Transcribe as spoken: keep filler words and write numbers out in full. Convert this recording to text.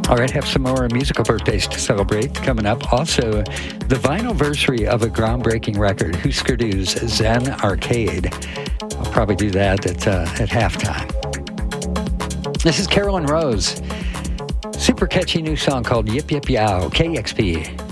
All right, have some more musical birthdays to celebrate coming up. Also, the vinyl-versary of a groundbreaking record, Husker Du's Zen Arcade. I'll probably do that at, uh, at halftime. This is Carolyn Rose. Super catchy new song called Yip Yip Yow, K X P.